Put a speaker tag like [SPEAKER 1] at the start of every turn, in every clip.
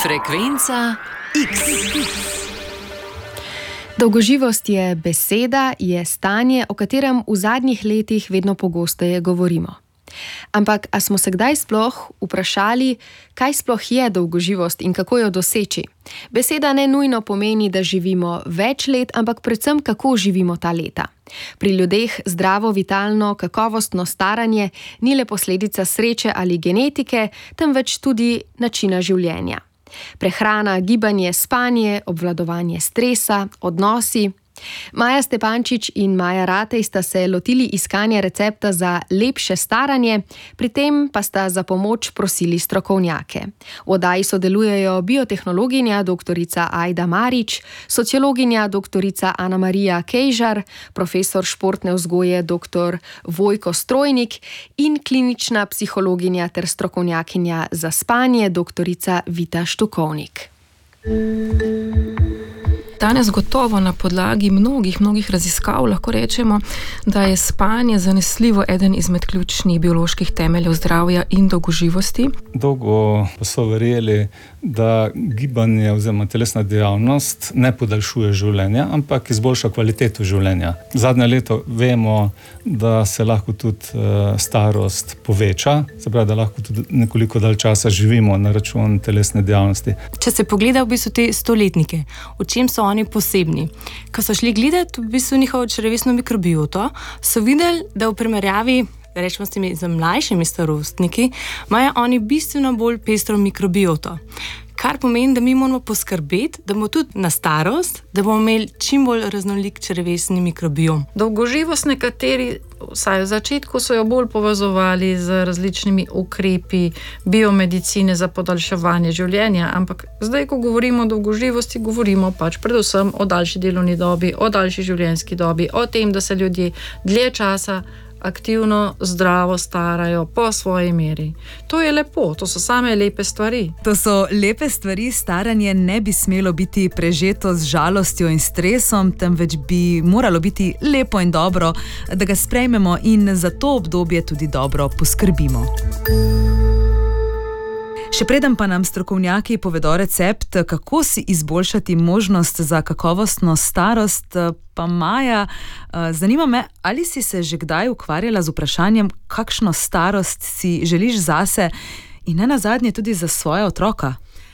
[SPEAKER 1] Frekvenca X.
[SPEAKER 2] Dolgoživost je beseda, je stanje, o katerem v zadnjih letih vedno pogosteje govorimo. Ampak, a smo se kdaj sploh vprašali, kaj sploh je dolgoživost in kako jo doseči? Beseda ne nujno pomeni, da živimo več let, ampak predvsem, kako živimo ta leta. Pri ljudeh zdravo, vitalno, kakovostno staranje ni le posledica sreče ali genetike, temveč tudi načina življenja. Prehrana, gibanje, spanje, obvladovanje stresa, odnosi. Maja Stepančič in Maja Ratej sta se lotili iskanja recepta za lepše staranje, pri tem pa sta za pomoč prosili strokovnjake. V oddaji sodelujejo biotehnologinja doktorica Ajda Marič, sociologinja doktorica Ana Marija Kejžar, profesor športne vzgoje dr. Vojko Strojnik in klinična psihologinja ter strokovnjakinja za spanje doktorica Vita Štukovnik.
[SPEAKER 3] Danes gotovo na podlagi mnogih raziskav lahko rečemo, da je spanje zanesljivo eden izmed ključnih bioloških temeljev zdravja in dolgoživosti.
[SPEAKER 4] Dolgo pa so verjeli, da gibanje oziroma telesna dejavnost ne podaljšuje življenja, ampak izboljša kvaliteto življenja. Zadnje leto vemo, da se lahko tudi starost poveča, se pravi, da lahko tudi nekoliko dalj časa živimo na račun telesne dejavnosti.
[SPEAKER 5] Če se pogleda v bistvu te stoletnike, v čem so oni posebni? Ko so šli gledati v bistvu njihovo črevesno mikrobioto, so videli, da v primerjavi rečemo s temi z mlajšimi starostniki, imajo oni bistveno bolj pestro mikrobioto. Kar pomeni, da mi moramo poskrbeti, da bomo tudi na starost, da bomo imeli čim bolj raznolik črevesni mikrobiom.
[SPEAKER 3] Dolgoživost nekateri, vsaj v začetku, so jo bolj povezovali z različnimi ukrepi biomedicine za podaljševanje življenja, ampak zdaj, ko govorimo o dolgoživosti, govorimo pač predvsem o daljši delovni dobi, o daljši življenjski dobi, o tem, da se ljudje dlje časa aktivno, zdravo starajo po svoji meri. To je lepo, to so same lepe stvari.
[SPEAKER 6] To so lepe stvari, staranje ne bi smelo biti prežeto z žalostjo in stresom, temveč bi moralo biti lepo in dobro, da ga sprejmemo in za to obdobje tudi dobro poskrbimo. Še preden pa nam strokovnjaki povedo recept, kako si izboljšati možnost za kakovostno starost, pa Maja, zanima me, ali si se že kdaj ukvarjala z vprašanjem, kakšno starost si želiš zase in nenazadnje tudi za svoja otroka?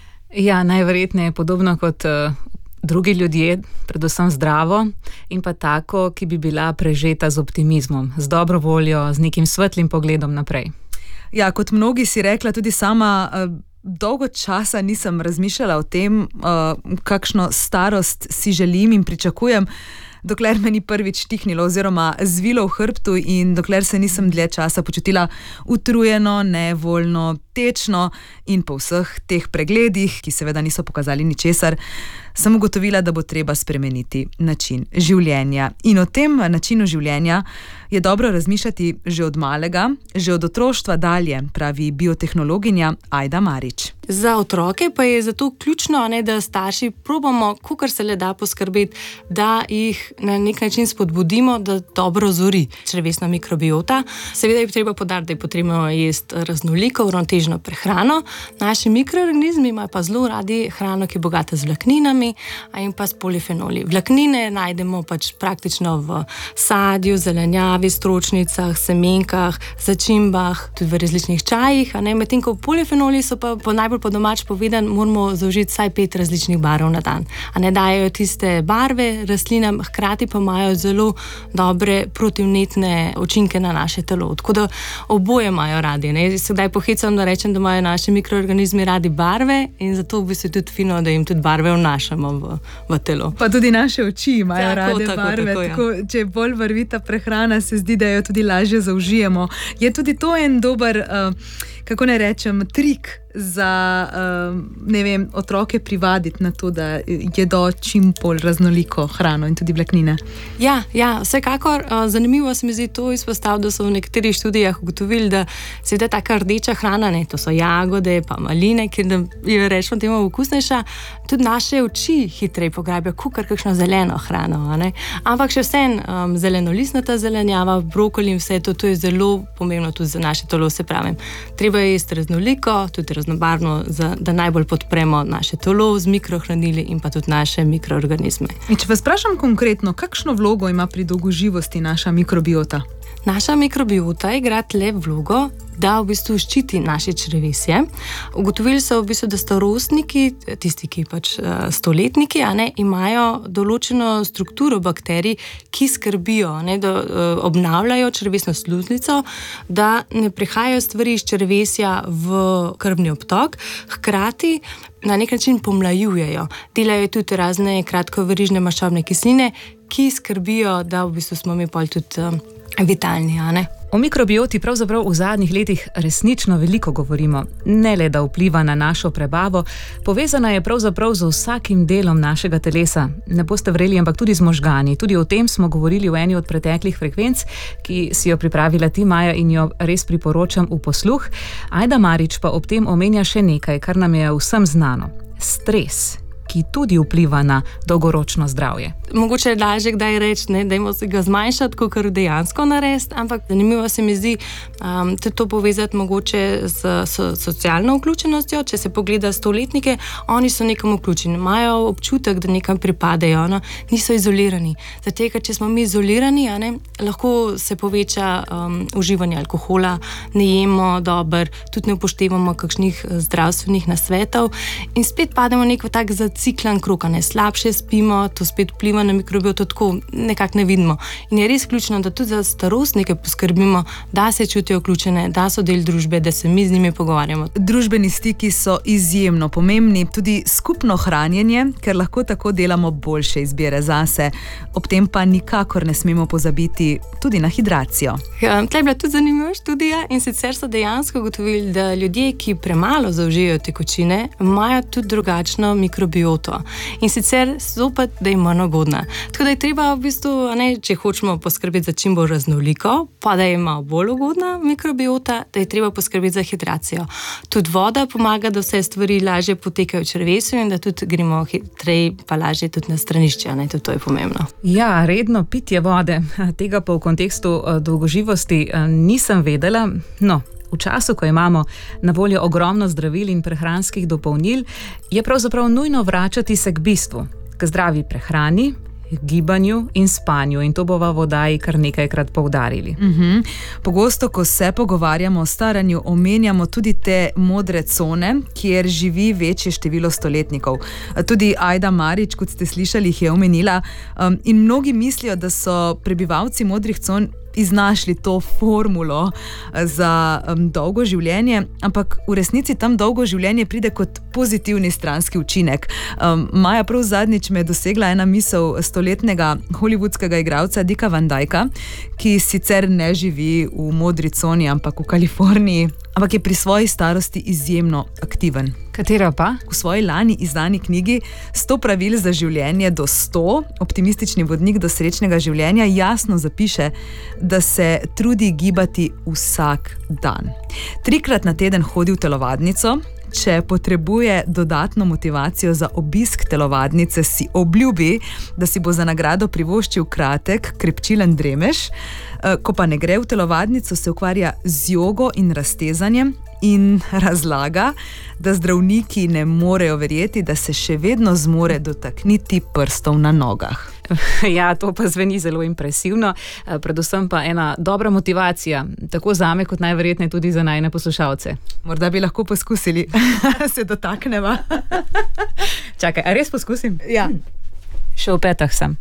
[SPEAKER 7] Ja, najverjetneje podobno kot drugi ljudje, predvsem zdravo in pa tako, ki bi bila prežeta z optimizmom, z dobro voljo, z nekim svetlim pogledom naprej.
[SPEAKER 6] Ja, kot mnogi si rekla, tudi sama dolgo časa nisem razmišljala o tem, kakšno starost si želim in pričakujem, dokler me ni prvič tihnilo oziroma zvilo v hrbtu in dokler se nisem dlje časa počutila utrujeno, nevoljno, tečno in po vseh teh pregledih, ki seveda niso pokazali ničesar, sem ugotovila, da bo treba spremeniti način življenja. In o tem načinu življenja je dobro razmišljati že od malega, že od otroštva dalje, pravi biotehnologinja Ajda Marič.
[SPEAKER 5] Za otroke pa je zato ključno, da starši probamo, kolikor se le da poskrbeti, da jih na nek način spodbudimo, da dobro zori črevesna mikrobiota. Seveda je treba poudariti, da je potrebno jesti raznoliko, uravnoteženo prehrano. Naši mikroorganizmi imajo pa zelo radi hrano, ki je bogata z vlakninami in pa s polifenoli. Vlaknine najdemo pač praktično v sadju, zelenjavi, stročnicah, semenkah, začimbah, tudi v različnih čajih, medtem ko polifenoli so pa najbolj po domač povedan, moramo zaužiti vsaj 5 različnih barv na dan. Dajejo tiste barve rastlinam, hkrati pa imajo zelo dobre protivnetne učinke na naše telo. Tako da oboje imajo radi. Sedaj pohecam, da rečem, da imajo naši mikroorganizmi radi barve in zato v bistvu je tudi fino, da jim tudi barve vnašamo v telo.
[SPEAKER 6] Pa tudi naše oči imajo rade barve.
[SPEAKER 5] Tako, ja.
[SPEAKER 6] Če je bolj barvita prehrana, se zdi, da jo tudi lažje zaužijemo. Je tudi to en dober, kako ne rečem, trik za, otroke privaditi na to, da jedo čim bolj raznoliko hrano in tudi vlaknine.
[SPEAKER 5] Ja, vsekakor. Zanimivo se mi zdi to izpostaviti, da so v nekaterih študijah ugotovili, da seveda taka rdeča hrana, to so jagode pa maline, ki je rečemo temu okusnejša, tudi naše oči hitreje pograbijo, kakor kakšno zeleno hrano. Ampak še vseeno, zelenolistnata zelenjava, brokoli in vse to je zelo pomembno tudi za naše telo, se pravim. Treba treba jesti raznoliko, tudi raznobarvno, da najbolj podpremo naše telo z mikrohranili in pa tudi naše mikroorganizme.
[SPEAKER 6] In če vas vprašam konkretno, kakšno vlogo ima pri dolgoživosti naša mikrobiota?
[SPEAKER 5] Naša mikrobiota igra tle vlogo, da v bistvu ščiti naše črevesje. Ugotovili so v bistvu, da starostniki, tisti, ki stoletniki, imajo določeno strukturo bakterij, ki skrbijo, da obnavljajo črevesno sluznico, da ne prihajajo stvari iz črevesja v krvni obtok, hkrati na nek način pomlajujejo. Delajo tudi razne kratkoverižne maščobne kisline, ki skrbijo, da v bistvu smo mi pol tudi vitalni,
[SPEAKER 7] O mikrobioti pravzaprav v zadnjih letih resnično veliko govorimo. Ne le, da vpliva na našo prebavo, povezana je pravzaprav z vsakim delom našega telesa. Ne boste verjeli, ampak tudi z možgani. Tudi o tem smo govorili v eni od preteklih frekvenc, ki si jo pripravila ti, Maja, in jo res priporočam v posluh. Ajda Marič pa ob tem omenja še nekaj, kar nam je vsem znano. Stres, ki tudi vpliva na dolgoročno zdravje.
[SPEAKER 5] Mogoče je lažje kdaj reči, dajmo se ga zmanjšati, kot dejansko narediti, ampak zanimivo se mi zdi to povezati mogoče z socialno vključenostjo. Če se pogleda stoletnike, oni so nekam vključeni, imajo občutek, da nekam pripadajo, niso izolirani. Zato, če smo mi izolirani, lahko se poveča uživanje alkohola, ne jemo dobro, tudi ne upoštevamo kakšnih zdravstvenih nasvetov in spet pademo nek tak zaciklan krog, slabše spimo, to spet vpliva na mikrobioto, tako nekako ne vidimo. In je res ključno, da tudi za starostnike poskrbimo, da se čutijo vključene, da so del družbe, da se mi z njimi pogovarjamo.
[SPEAKER 6] Družbeni stiki so izjemno pomembni, tudi skupno hranjenje, ker lahko tako delamo boljše izbire zase. Ob tem pa nikakor ne smemo pozabiti tudi na hidracijo.
[SPEAKER 5] Tle je bila tudi zanimiva študija in sicer so dejansko ugotovili, da ljudje, ki premalo zaužijejo tekočine, imajo tudi drugačno mikrobioto. In sicer zopet, da je manj ugodna. Tako da je treba v bistvu, če hočemo poskrbeti za čim bolj raznoliko, pa da ima bolj ugodna mikrobiota, da je treba poskrbeti za hidracijo. Tudi voda pomaga, da vse stvari lažje potekajo v črevesju in da tudi gremo hitreje pa lažje tudi na stranišče, tudi to je pomembno.
[SPEAKER 7] Ja, redno pitje vode, tega pa v kontekstu dolgoživosti nisem vedela. No, v času, ko imamo na voljo ogromno zdravil in prehranskih dopolnil, je pravzaprav nujno vračati se k bistvu, k zdravi prehrani, gibanju in spanju, in to bova v oddaji kar nekajkrat poudarili.
[SPEAKER 6] Pogosto, ko se pogovarjamo o staranju, omenjamo tudi te modre cone, kjer živi večje število stoletnikov. Tudi Ajda Marič, kot ste slišali, jih je omenila, in mnogi mislijo, da so prebivalci modrih con iznašli to formulo za dolgo življenje, ampak v resnici tam dolgo življenje pride kot pozitivni stranski učinek. Maja, prav zadnjič me je dosegla ena misel stoletnega hollywoodskega igralca Dicka Van Dyka, ki sicer ne živi v modri coni, ampak v Kaliforniji, ampak je pri svoji starosti izjemno aktiven.
[SPEAKER 7] Katera pa?
[SPEAKER 6] V svoji lani izdani knjigi 100 pravil za življenje do 100, optimistični vodnik do srečnega življenja, jasno zapiše, da se trudi gibati vsak dan. 3-krat na teden hodi v telovadnico. Če potrebuje dodatno motivacijo za obisk telovadnice, si obljubi, da si bo za nagrado privoščil kratek, krepčilen dremež. Ko pa ne gre v telovadnico, se ukvarja z jogo in raztezanjem in razlaga, da zdravniki ne morejo verjeti, da se še vedno zmore dotakniti prstov na nogah.
[SPEAKER 7] Ja, to pa zveni zelo impresivno, predvsem pa ena dobra motivacija, tako zame kot najverjetneje tudi za najine poslušalce.
[SPEAKER 6] Morda bi lahko poskusili, se dotakneva.
[SPEAKER 7] Čakaj, a res poskusim?
[SPEAKER 6] Ja.
[SPEAKER 7] Še v petah sem.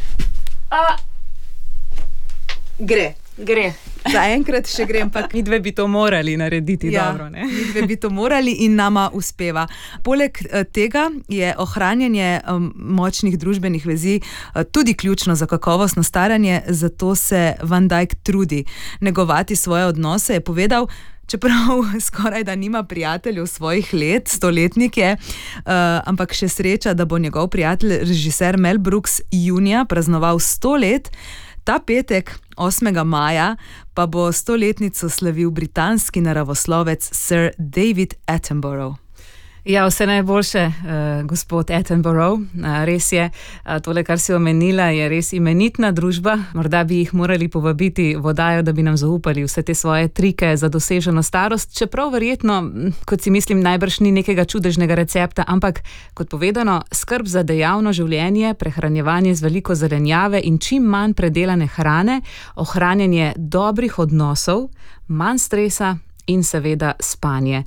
[SPEAKER 5] Gre.
[SPEAKER 6] Za enkrat še grem, pa
[SPEAKER 7] midve bi to morali narediti,
[SPEAKER 6] ja,
[SPEAKER 7] dobro, ne?
[SPEAKER 6] Midve bi to morali in nama uspeva. Poleg tega je ohranjanje močnih družbenih vezi tudi ključno za kakovostno staranje, zato se Van Dyk trudi negovati svoje odnose, je povedal. Čeprav skoraj da nima prijateljev svojih let, stoletnik je, ampak še sreča, da bo njegov prijatelj, režiser Mel Brooks, junija praznoval 100 let. Ta petek, 8. maja, pa bo 100-letnico slavil britanski naravoslovec Sir David Attenborough.
[SPEAKER 7] Ja, vse najboljše, gospod Attenborough. Res je, tole, kar si omenila, je res imenitna družba. Morda bi jih morali povabiti v oddajo, da bi nam zaupali vse te svoje trike za doseženo starost, čeprav verjetno, kot si mislim, najbrž ni nekega čudežnega recepta, ampak kot povedano, skrb za dejavno življenje, prehranjevanje z veliko zelenjave in čim manj predelane hrane, ohranjanje dobrih odnosov, manj stresa in seveda spanje.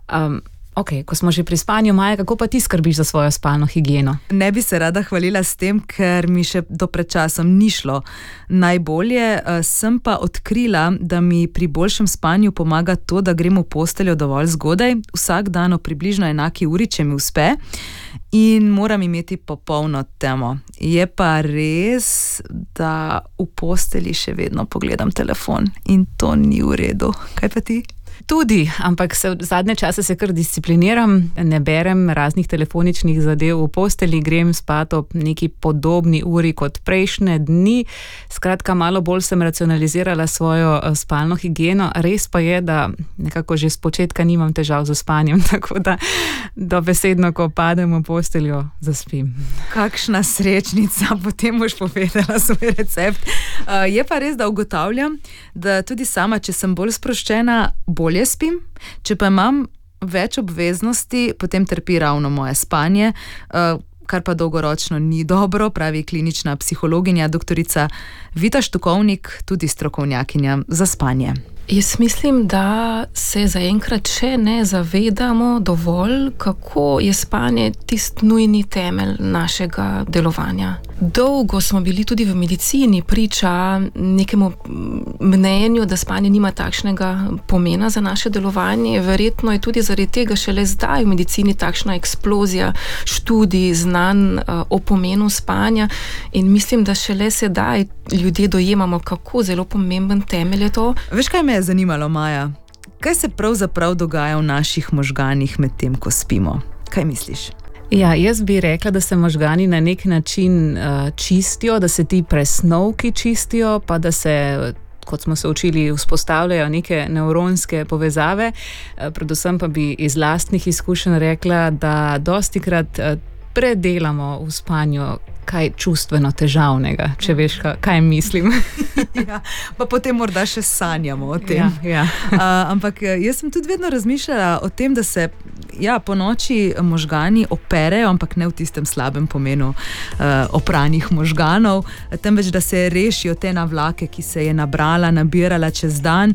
[SPEAKER 7] Ok, ko smo že pri spanju, Maja, kako pa ti skrbiš za svojo spalno higieno?
[SPEAKER 6] Ne bi se rada hvalila s tem, ker mi še do pred časom ni šlo najbolje. Sem pa odkrila, da mi pri boljšem spanju pomaga to, da grem v posteljo dovolj zgodaj, vsak dan o približno enaki uri, če mi uspe, in moram imeti popolno temo. Je pa res, da v postelji še vedno pogledam telefon in to ni v redu. Kaj pa ti?
[SPEAKER 7] Tudi, ampak zadnje čase se kar discipliniram, ne berem raznih telefoničnih zadev v posteli, grem spat ob neki podobni uri kot prejšnje dni. Skratka, malo bolj sem racionalizirala svojo spalno higieno. Res pa je, da nekako že z početka nimam težav z spanjem, tako da dobesedno, ko padem v posteljo, zaspim.
[SPEAKER 6] Kakšna srečnica, potem boš povedala svoj recept. Je pa res, da ugotavljam, da tudi sama, če sem bolj sproščena, bolje spim, če pa imam več obveznosti, potem trpi ravno moje spanje, kar pa dolgoročno ni dobro, pravi klinična psihologinja doktorica Vita Štukovnik, tudi strokovnjakinja za spanje.
[SPEAKER 1] Jaz mislim, da se zaenkrat še ne zavedamo dovolj, kako je spanje tisti nujni temelj našega delovanja. Dolgo smo bili tudi v medicini priča nekemu mnenju, da spanje nima takšnega pomena za naše delovanje. Verjetno je tudi zaradi tega šele zdaj v medicini takšna eksplozija študij, znanj o pomenu spanja in mislim, da šele sedaj ljudje dojemamo, kako zelo pomemben temelj je to.
[SPEAKER 6] Veš, kaj me je zanimalo, Maja? Kaj se pravzaprav dogaja v naših možganih med tem, ko spimo? Kaj misliš?
[SPEAKER 7] Ja, jaz bi rekla, da se možgani na nek način čistijo, da se ti presnovki čistijo, pa da se, kot smo se učili, vzpostavljajo neke nevronske povezave. Predvsem pa bi iz lastnih izkušenj rekla, da dostikrat predelamo v spanju kaj čustveno težavnega, če veš, kaj mislim.
[SPEAKER 6] Ja, pa potem morda še sanjamo o tem.
[SPEAKER 7] Ja.
[SPEAKER 6] Ampak jaz sem tudi vedno razmišljala o tem, da se po noči možgani operejo, ampak ne v tistem slabem pomenu opranih možganov, temveč da se rešijo te navlake, ki se je nabirala čez dan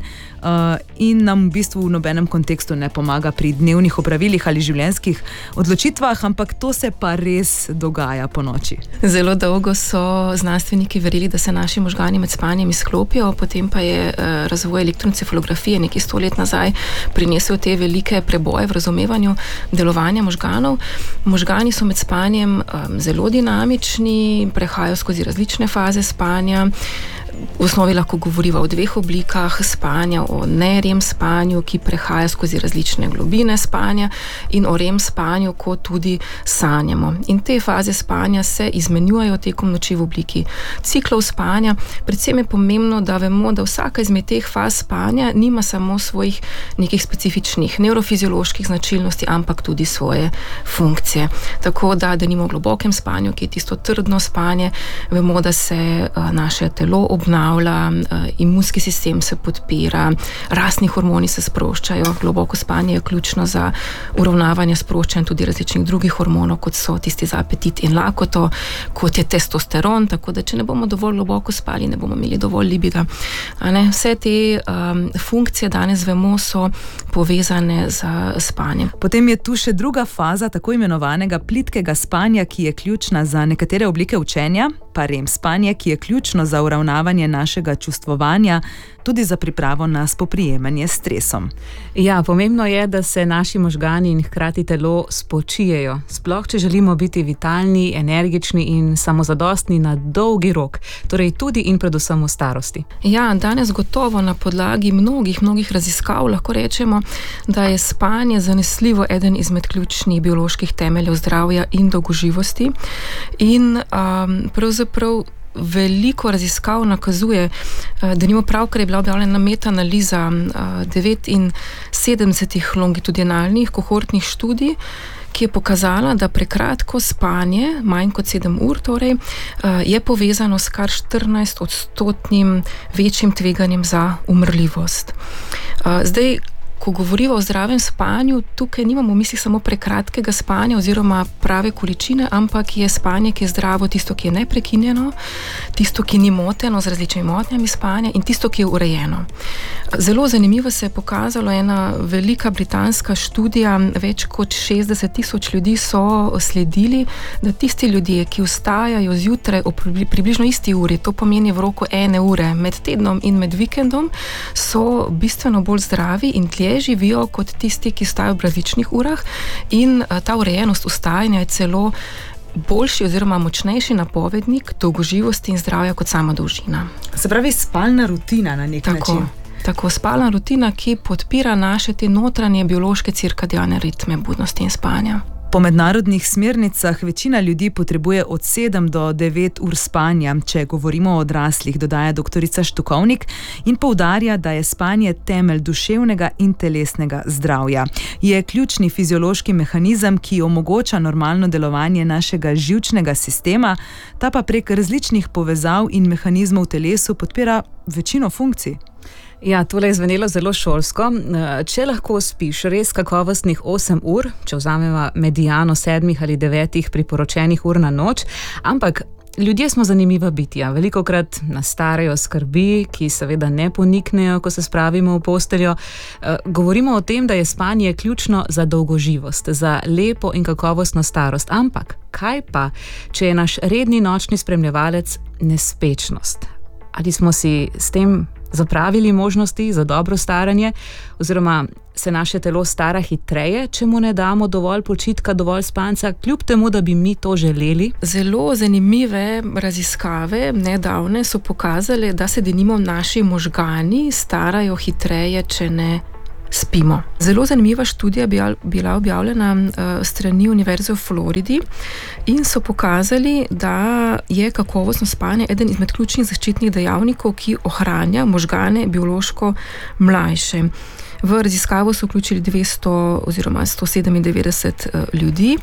[SPEAKER 6] in nam v bistvu v nobenem kontekstu ne pomaga pri dnevnih opravilih ali življenjskih odločitvah, ampak to se pa res dogaja po noči.
[SPEAKER 1] Zelo dolgo so znanstveniki verjeli, da se naši možgani med spanjem izklopijo, potem pa je razvoj elektroencefalografije nekaj 100 let nazaj prinesel te velike preboje v razumevanju delovanja možganov. Možgani so med spanjem zelo dinamični, prehajajo skozi različne faze spanja. V osnovi lahko govoriva o dveh oblikah spanja, o ne-REM spanju, ki prehaja skozi različne globine spanja, in o REM spanju, ko tudi sanjamo. In te faze spanja se izmenjujejo tekom noči v obliki ciklov spanja. Predvsem je pomembno, da vemo, da vsaka izmed teh faz spanja nima samo svojih nekih specifičnih nevrofizioloških značilnosti, ampak tudi svoje funkcije. Tako da nimo v globokem spanju, ki je tisto trdno spanje, vemo, da se naše telo obnavlja, imunski sistem se podpira, rastni hormoni se sproščajo. Globoko spanje je ključno za uravnavanje sproščanja tudi različnih drugih hormonov, kot so tisti za apetit in lakoto, kot je testosteron, tako da če ne bomo dovolj globoko spali, ne bomo imeli dovolj libida. Vse te funkcije danes vemo so povezane z spanjem.
[SPEAKER 6] Potem je tu še druga faza tako imenovanega plitkega spanja, ki je ključna za nekatere oblike učenja, pa REM spanje, ki je ključno za uravnavanje našega čustvovanja, tudi za pripravo na spoprijemanje s stresom.
[SPEAKER 7] Ja, pomembno je, da se naši možgani in hkrati telo spočijejo. Sploh, če želimo biti vitalni, energični in samozadostni na dolgi rok, torej tudi in predvsem v starosti.
[SPEAKER 1] Ja, danes gotovo na podlagi mnogih raziskav lahko rečemo, da je spanje zanesljivo eden izmed ključnih bioloških temeljev zdravja in dolgoživosti. In pravzaprav veliko raziskav nakazuje, da nimo pravkar je bila objavljena metaanaliza 79 longitudinalnih kohortnih študij, ki je pokazala, da prekratko spanje, manj kot 7 ur, torej, je povezano s kar 14% večjim tveganjem za umrljivost. Zdaj, ko govorimo o zdravem spanju, tukaj nimamo v mislih samo prekratkega spanja oziroma prave količine, ampak je spanje, ki je zdravo, tisto, ki je neprekinjeno, tisto, ki ni moteno z različnimi motnjami spanja in tisto, ki je urejeno. Zelo zanimivo se je pokazalo ena velika britanska študija, več kot 60,000 ljudi so sledili, da tisti ljudje, ki vstajajo zjutraj o približno isti uri, to pomeni v roku 1 ure med tednom in med vikendom, so bistveno bolj zdravi in dlje živijo kot tisti, ki vstajajo v različnih urah, in ta urejenost vstajanja je celo boljši oziroma močnejši napovednik dolgoživosti in zdravja kot sama dolžina.
[SPEAKER 6] Se pravi, spalna rutina na nek način.
[SPEAKER 1] Tako, spalna rutina, ki podpira naše te notranje biološke cirkadiane ritme budnosti in spanja.
[SPEAKER 6] Po mednarodnih smernicah večina ljudi potrebuje od 7 do 9 ur spanja, če govorimo o odraslih, dodaja doktorica Štukovnik in poudarja, da je spanje temelj duševnega in telesnega zdravja. Je ključni fiziološki mehanizem, ki omogoča normalno delovanje našega živčnega sistema, ta pa prek različnih povezav in mehanizmov v telesu podpira večino funkcij.
[SPEAKER 7] Ja, tole je zvenelo zelo šolsko. Če lahko spiš res kakovostnih 8 ur, če vzamemo medijano 7 ali 9 priporočenih ur na noč, ampak ljudje smo zanimiva bitja. Velikokrat nas starajo skrbi, ki seveda ne poniknejo, ko se spravimo v posteljo. Govorimo o tem, da je spanje ključno za dolgoživost, za lepo in kakovostno starost. Ampak kaj pa, če je naš redni nočni spremljevalec nespečnost? Ali smo si s tem zapravili možnosti za dobro staranje, oziroma se naše telo stara hitreje, če mu ne damo dovolj počitka, dovolj spanca, kljub temu, da bi mi to želeli?
[SPEAKER 1] Zelo zanimive raziskave nedavne so pokazale, da se denimo naši možgani starajo hitreje, če ne spimo. Zelo zanimiva študija bila objavljena strani Univerze v Floridi in so pokazali, da je kakovostno spanje eden izmed ključnih zaščitnih dejavnikov, ki ohranja možgane biološko mlajše. V raziskavo so vključili 200 oziroma 197 ljudi.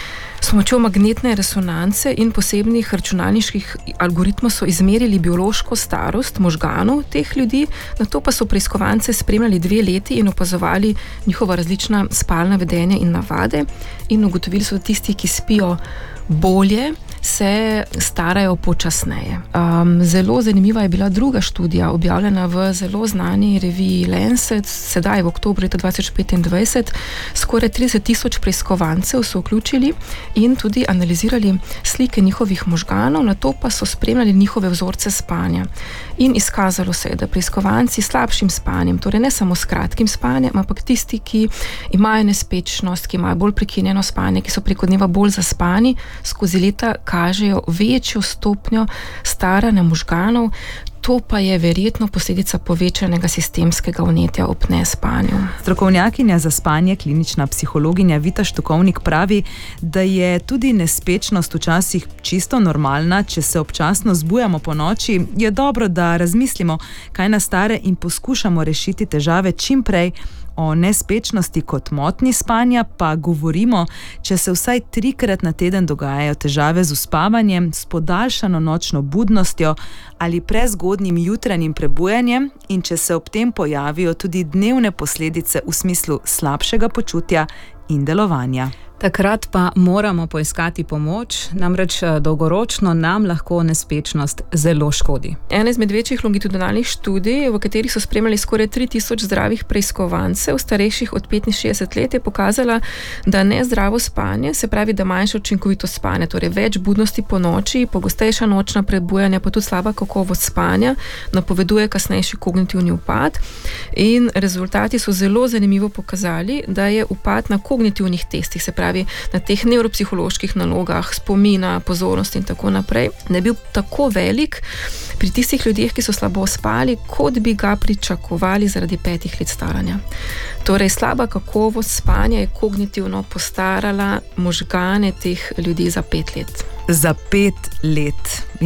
[SPEAKER 1] S pomočjo magnetne resonance in posebnih računalniških algoritmov so izmerili biološko starost možganov teh ljudi, nato pa so preiskovalce spremljali 2 leti in opazovali njihova različna spalna vedenja in navade in ugotovili so, da tisti, ki spijo bolje, se starajo počasneje. Zelo zanimiva je bila druga študija, objavljena v zelo znani reviji Lancet, sedaj v oktobru leta 2025. Skoraj 30,000 preiskovancev so vključili in tudi analizirali slike njihovih možganov, nato pa so spremljali njihove vzorce spanja. In izkazalo se je, da preiskovanci s slabšim spanjem, torej ne samo s kratkim spanjem, ampak tisti, ki imajo nespečnost, ki imajo bolj prekinjeno spanje, ki so preko dneva bolj zaspani, skozi leta kažejo večjo stopnjo staranja možganov. To pa je verjetno posledica povečanega sistemskega vnetja ob nespanju.
[SPEAKER 6] Strokovnjakinja za spanje, klinična psihologinja Vita Štukovnik pravi, da je tudi nespečnost včasih čisto normalna. Če se občasno zbujamo po noči, je dobro, da razmislimo, kaj nas stare in poskušamo rešiti težave čim prej. O nespečnosti kot motnji spanja pa govorimo, če se vsaj 3-krat na teden dogajajo težave z uspavanjem, s podaljšano nočno budnostjo ali prezgodnjim jutranjim prebujanjem in če se ob tem pojavijo tudi dnevne posledice v smislu slabšega počutja in delovanja.
[SPEAKER 7] Takrat pa moramo poiskati pomoč, namreč dolgoročno nam lahko nespečnost zelo škodi.
[SPEAKER 1] Ena izmed večjih longitudinalnih študij, v katerih so spremljali skoraj 3,000 zdravih preiskovancev, starejših od 65 let, je pokazala, da nezdravo spanje, se pravi, da manjša učinkovitost spanja, torej več budnosti po noči, pogostejša nočna prebujanja, pa tudi slaba kakovost spanja, napoveduje kasnejši kognitivni upad. In rezultati so zelo zanimivo pokazali, da je upad na kognitivnih testih, se pravi, na teh nevropsiholoških nalogah, spomina, pozornosti in tako naprej, ne bil tako velik pri tistih ljudeh, ki so slabo spali, kot bi ga pričakovali zaradi 5 let staranja. Torej, slaba kakovost spanja je kognitivno postarala možgane teh ljudi za 5 let.
[SPEAKER 6] Za 5 let, ja.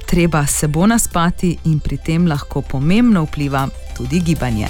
[SPEAKER 6] treba se bo naspati in pri tem lahko pomembno vpliva tudi gibanje.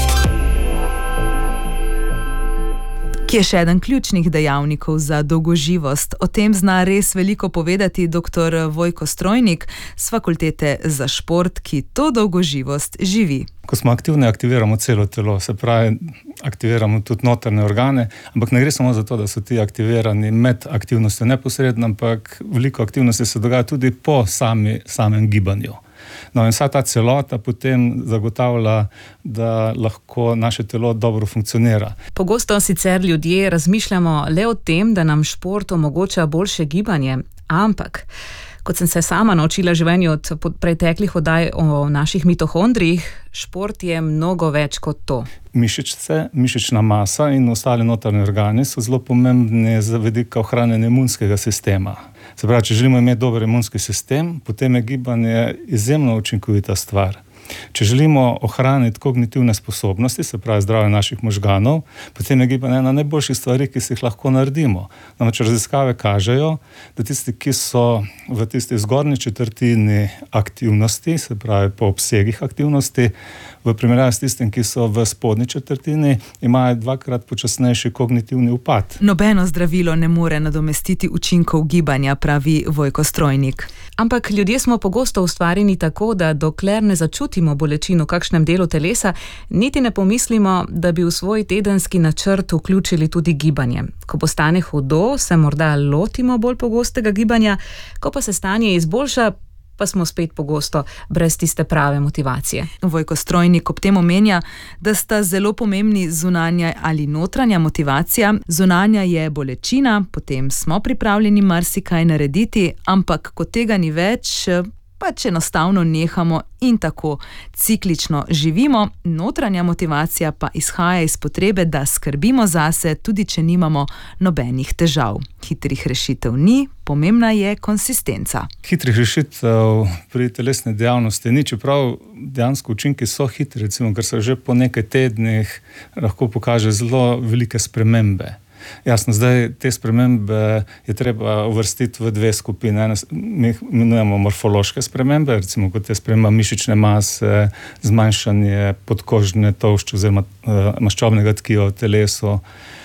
[SPEAKER 6] Ki je še eden ključnih dejavnikov za dolgoživost. O tem zna res veliko povedati dr. Vojko Strojnik z Fakultete za šport, ki to dolgoživost živi.
[SPEAKER 4] Ko smo aktivni, aktiviramo celo telo, se pravi, aktiviramo tudi notranje organe, ampak ne gre samo za to, da so ti aktivirani med aktivnostjo neposredno, ampak veliko aktivnosti se dogaja tudi po samem gibanju. No, in vsa ta celota potem zagotavlja, da lahko naše telo dobro funkcionira.
[SPEAKER 7] Pogosto sicer ljudje razmišljamo le o tem, da nam šport omogoča boljše gibanje, ampak kot sem se sama naučila življenju od preteklih oddaj o naših mitohondrijih, šport je mnogo več kot to.
[SPEAKER 4] Mišice, mišična masa in ostali notranje organi so zelo pomembni za vidika ohranjanja imunskega sistema. Se pravi, če želimo imeti dober imunski sistem, potem je gibanje izjemno učinkovita stvar. Če želimo ohraniti kognitivne sposobnosti, se pravi zdravje naših možganov, potem je gibanje ena najboljših stvari, ki si jih lahko naredimo. Namreč raziskave kažejo, da tisti, ki so v tisti zgornji četrtini aktivnosti, se pravi po obsegih aktivnosti, v primerjavi s tistim, ki so v spodnji četrtini, imajo 2-krat počasnejši kognitivni upad.
[SPEAKER 6] Nobeno zdravilo ne more nadomestiti učinkov gibanja, pravi Vojko Strojnik.
[SPEAKER 7] Ampak ljudje smo pogosto ustvarjeni tako, da dokler ne začutimo bolečin v kakšnem delu telesa, niti ne pomislimo, da bi v svoj tedenski načrt vključili tudi gibanje. Ko postane hudo, se morda lotimo bolj pogostega gibanja, ko pa se stanje izboljša, pa smo spet pogosto brez tiste prave motivacije.
[SPEAKER 6] Vojko Strojnik ob tem omenja, da sta zelo pomembni zunanja ali notranja motivacija. Zunanja je bolečina, potem smo pripravljeni marsikaj narediti, ampak ko tega ni več, pač enostavno nehamo in tako ciklično živimo. Notranja motivacija pa izhaja iz potrebe, da skrbimo zase, tudi če nimamo nobenih težav. Hitrih rešitev ni, pomembna je konsistenca.
[SPEAKER 4] Hitrih rešitev pri telesni dejavnosti ni, čeprav dejansko učinki so hitri, recimo, ker se že po nekaj tednih lahko pokaže zelo velike spremembe. Jasno, zdaj te spremembe je treba uvrstiti v 2 skupine. Mi jih imenujemo morfološke spremembe, recimo kot je sprememba mišične mase, zmanjšanje podkožne tolšče oziroma maščobnega tkiva v telesu,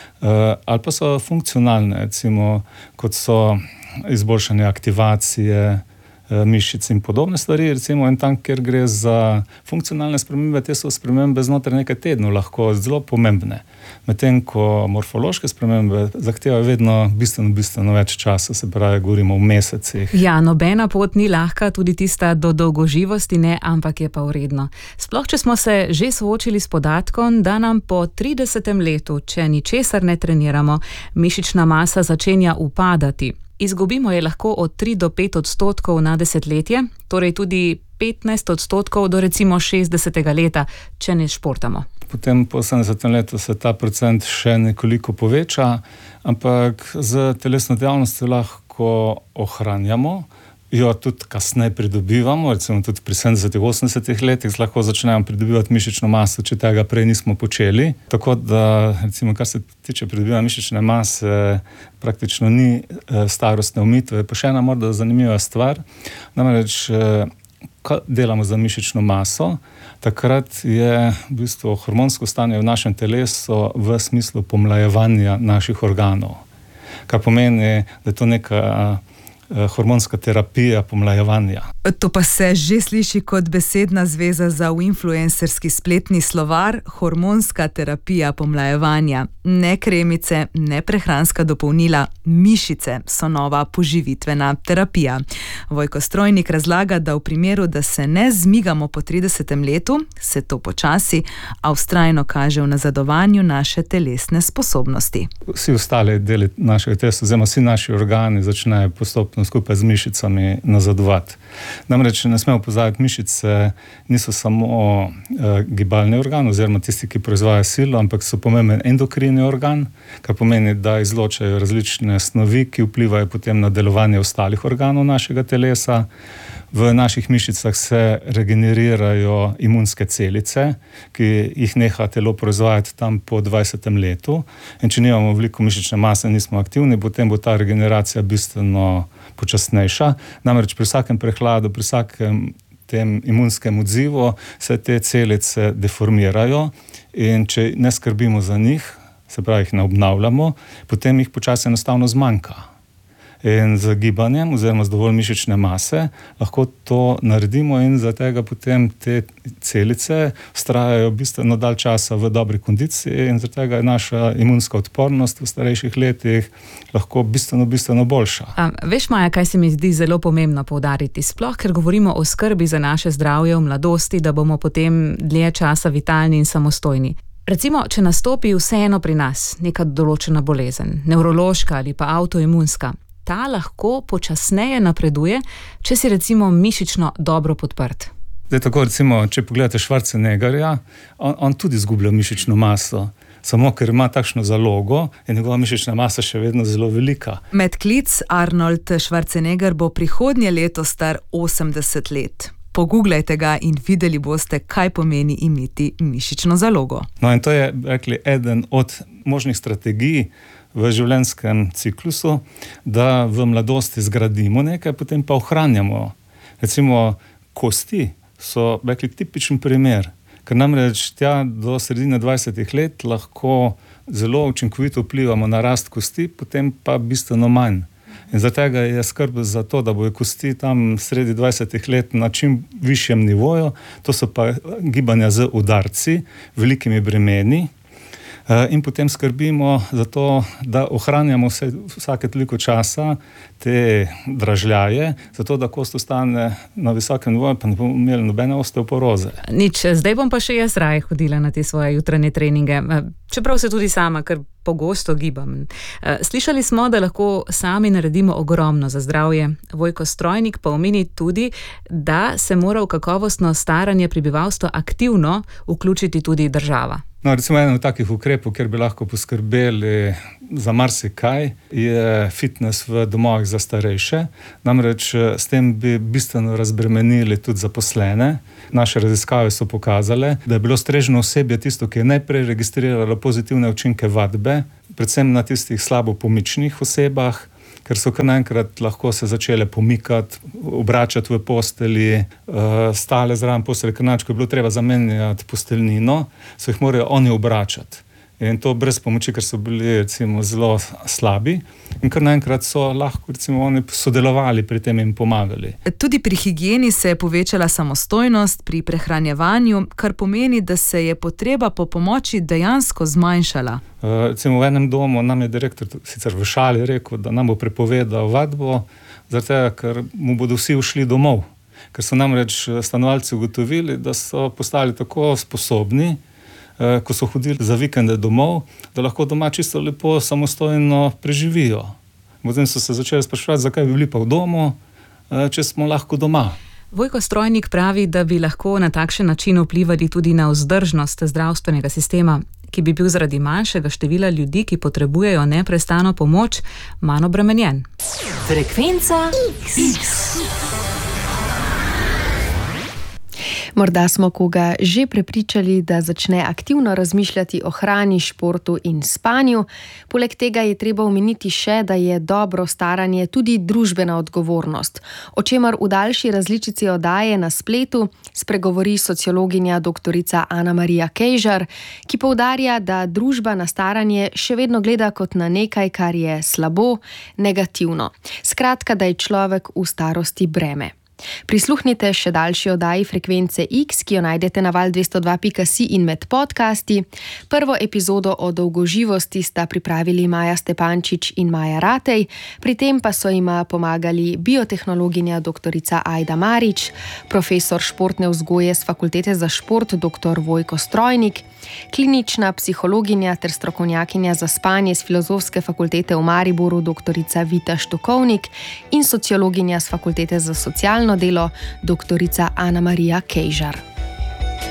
[SPEAKER 4] ali pa so funkcionalne, recimo kot so izboljšanje aktivacije mišic in podobne stvari, recimo in tam, kjer gre za funkcionalne spremembe, te so spremembe znotraj nekaj tednov lahko zelo pomembne. Medtem ko morfološke spremembe zahtevajo vedno bistveno več časa, se pravi, govorimo v mesecih.
[SPEAKER 7] Ja, nobena pot ni lahka, tudi tista do dolgoživosti ne, ampak je pa vredno. Sploh, če smo se že soočili s podatkom, da nam po 30. letu, če ničesar ne treniramo, mišična masa začenja upadati. Izgubimo je lahko od 3 do 5 odstotkov na desetletje, torej tudi 15 odstotkov do recimo 60. leta, če ne športamo.
[SPEAKER 4] Potem po 70. letu se ta procent še nekoliko poveča, ampak z telesno dejavnostjo lahko ohranjamo, jo tudi kasneje pridobivamo, recimo tudi pri 70-80 letih lahko začnemo pridobivati mišično maso, če tega prej nismo počeli. Tako da, recimo, kar se tiče pridobivanja mišične mase, praktično ni starostne omejitve. Pa še ena morda zanimiva stvar, namreč, ko delamo za mišično maso, takrat je v bistvu hormonsko stanje v našem telesu v smislu pomlajevanja naših organov. Kar pomeni, da je to neka hormonska terapija pomlajevanja.
[SPEAKER 6] To pa se že sliši kot besedna zveza za influencerski spletni slovar, hormonska terapija pomlajevanja. Ne kremice, ne prehranska dopolnila, mišice so nova poživitvena terapija. Vojko Strojnik razlaga, da v primeru, da se ne zmigamo po 30. letu, se to počasi, a vztrajno kaže v nazadovanju naše telesne sposobnosti.
[SPEAKER 4] Vsi ostali deli našega telesa, oziroma vsi naši organi začnejo postopno skupaj z mišicami nazadovati. Namreč ne smemo pozabiti, mišice niso samo gibalni organ oziroma tisti, ki proizvajajo silo, ampak so pomemben endokrini organ, kar pomeni, da izločajo različne snovi, ki vplivajo potem na delovanje ostalih organov našega telesa. v naših mišicah se regenerirajo imunske celice, ki jih neha telo proizvajati tam po 20. letu. In če nimamo veliko mišične mase, nismo aktivni, potem bo ta regeneracija bistveno počasnejša. Namreč pri vsakem prehladu, pri vsakem tem imunskem odzivu se te celice deformirajo in če ne skrbimo za njih, se pravi, jih ne obnavljamo, potem jih počasi enostavno zmanjka. In z gibanjem oziroma z dovolj mišične mase lahko to naredimo in zaradi tega potem te celice vztrajajo bistveno dalj časa v dobri kondiciji in zaradi tega je naša imunska odpornost v starejših letih lahko bistveno boljša.
[SPEAKER 7] Veš, Maja, kaj se mi zdi zelo pomembno poudariti, sploh ker govorimo o skrbi za naše zdravje v mladosti, da bomo potem dlje časa vitalni in samostojni. Recimo, če nastopi vseeno pri nas neka določena bolezen, nevrološka ali pa avtoimunska, ta lahko počasneje napreduje, če si recimo mišično dobro podprt.
[SPEAKER 4] Zdaj tako recimo, če pogledate Schwarzeneggerja, on tudi izgublja mišično maso. Samo ker ima takšno zalogo, je njegova mišična masa še vedno zelo velika.
[SPEAKER 6] Medklic Arnold Schwarzenegger bo prihodnje leto star 80 let. Pogooglajte ga in videli boste, kaj pomeni imeti mišično zalogo.
[SPEAKER 4] No in to je, rekli, eden od možnih strategij v življenjskem ciklusu, da v mladosti zgradimo nekaj, potem pa ohranjamo. Recimo kosti so, rekli, tipičen primer, ker namreč tja do sredine 20 let lahko zelo učinkovito vplivamo na rast kosti, potem pa bistveno manj. In zaradi tega je skrb za to, da bojo kosti tam sredi 20 let na čim višjem nivoju, to so pa gibanja z udarci, velikimi bremeni, in potem skrbimo za to, da ohranjamo vsake toliko časa te dražljaje, zato da kost ostane na visokem nivoju, pa ne bomo imeli nobene osteoporoze.
[SPEAKER 7] Nič, zdaj bom pa še jaz raje hodila na te svoje jutranje treninge, čeprav se tudi sama kar pogosto gibam. Slišali smo, da lahko sami naredimo ogromno za zdravje. Vojko Strojnik pa omeni tudi, da se mora v kakovostno staranje prebivalstva aktivno vključiti tudi država.
[SPEAKER 4] No, recimo eden od takih ukrepov, kjer bi lahko poskrbeli za marsikaj, je fitness v domovih za starejše. Namreč s tem bi bistveno razbremenili tudi zaposlene. Naše raziskave so pokazale, da je bilo strežno osebje tisto, ki je najprej registriralo pozitivne učinke vadbe, predvsem na tistih slabo pomičnih osebah, ker so kar naenkrat lahko se začele pomikati, obračati v postelji, stale zraven postelje, ker ko je bilo treba zamenjati posteljnino, so jih morali oni obračati. In to brez pomoči, ker so bili recimo zelo slabi in kar naenkrat so lahko recimo oni sodelovali pri tem in pomagali.
[SPEAKER 6] Tudi pri higieni se je povečala samostojnost pri prehranjevanju, kar pomeni, da se je potreba po pomoči dejansko zmanjšala.
[SPEAKER 4] Recimo v enem domu nam je direktor sicer v šali rekel, da nam bo prepovedal vadbo, zaradi tega, ker mu bodo vsi ušli domov. Ker so namreč stanovalci ugotovili, da so postali tako sposobni, ko so hodili za vikende domov, da lahko doma čisto lepo samostojno preživijo. Potem so se začeli spraševati, zakaj bi bili pa v domu, če smo lahko doma.
[SPEAKER 7] Vojko Strojnik pravi, da bi lahko na takšen način vplivali tudi na vzdržnost zdravstvenega sistema, ki bi bil zaradi manjšega števila ljudi, ki potrebujejo neprestano pomoč, manj obremenjen.
[SPEAKER 2] Frekvenca X. Morda smo koga že prepričali, da začne aktivno razmišljati o hrani, športu in spanju. Poleg tega je treba omeniti še, da je dobro staranje tudi družbena odgovornost, o čemer v daljši različici oddaje na spletu spregovori sociologinja doktorica Ana Marija Kejžar, ki poudarja, da družba na staranje še vedno gleda kot na nekaj, kar je slabo, negativno. Skratka, da je človek v starosti breme. Prisluhnite še daljši oddaji Frekvence X, ki jo najdete na val202.si in med podcasti. Prvo epizodo o dolgoživosti sta pripravili Maja Stepančič in Maja Ratej, pri tem pa so jima pomagali biotehnologinja doktorica Ajda Marič, profesor športne vzgoje z Fakultete za šport dr. Vojko Strojnik, klinična psihologinja ter strokovnjakinja za spanje z Filozofske fakultete v Mariboru doktorica Vita Štukovnik in sociologinja z Fakultete za socialno delo doktorica Ana Marija Kejžar.